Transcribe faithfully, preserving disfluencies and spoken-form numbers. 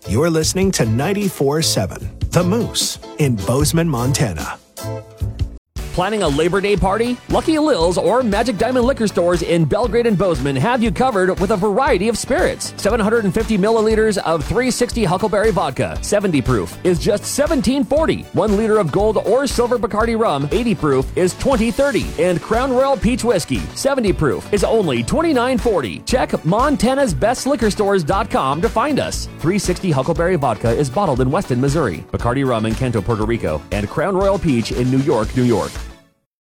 You're listening to ninety-four seven The Moose in Bozeman, Montana. Planning a Labor Day party? Lucky Lil's or Magic Diamond Liquor Stores in Belgrade and Bozeman have you covered with a variety of spirits. seven hundred fifty milliliters of three sixty Huckleberry Vodka, seventy proof, is just seventeen forty. One liter of gold or silver Bacardi rum, eighty proof, is twenty thirty. And Crown Royal Peach Whiskey, seventy proof, is only twenty-nine forty. Check Montana's Best Liquor Stores dot com to find us. three sixty Huckleberry Vodka is bottled in Weston, Missouri. Bacardi rum in Canto, Puerto Rico. And Crown Royal Peach in New York, New York.